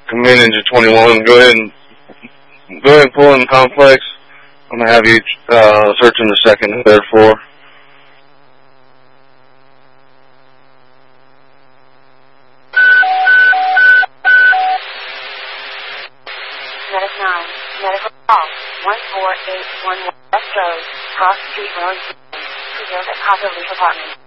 Come in, Engine 21. Go ahead and pull in the complex. I'm gonna have you search in the second and third floor. Medic 9, medical call, 14811 West Road, Cross Street Road, preserve at Copper Leaf Apartment.